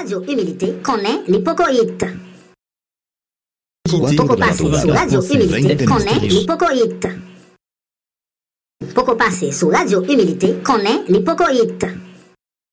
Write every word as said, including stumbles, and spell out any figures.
Radio Humilité connaît l'hypocoïte. Poco passer sous Radio Humilité connaît l'hypocoïte. Poco passer sous Radio Humilité connaît l'hypocoïte.